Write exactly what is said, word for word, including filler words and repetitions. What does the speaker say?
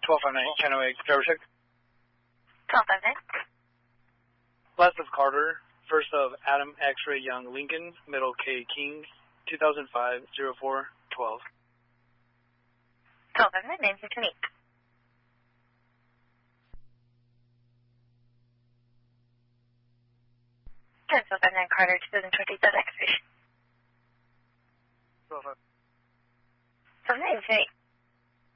twelve five nine, Channel eight, driver check. twelve five nine. Last of Carter, first of Adam X-Ray Young Lincoln, middle K King, two thousand five, oh four, twelve. twelve five nine, name for Tanique. ten twelve five nine Carter, two thousand twenty, South X-Ray. twelve five. twelve nine, Tanique.